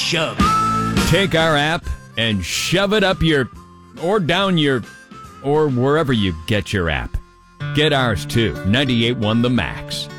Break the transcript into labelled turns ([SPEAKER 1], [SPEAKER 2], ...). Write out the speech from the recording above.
[SPEAKER 1] shove.
[SPEAKER 2] Take our app and shove it up your, or down your, or wherever you get your app. Get ours too. 98.1 The Max.